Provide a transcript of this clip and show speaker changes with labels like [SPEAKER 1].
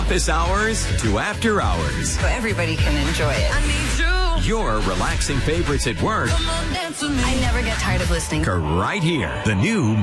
[SPEAKER 1] office hours to after hours.
[SPEAKER 2] So everybody can enjoy it.
[SPEAKER 3] I need you.
[SPEAKER 1] Your relaxing favorites at work
[SPEAKER 3] Come on, dance with me.
[SPEAKER 2] I never get tired of listening.
[SPEAKER 1] are right here. The new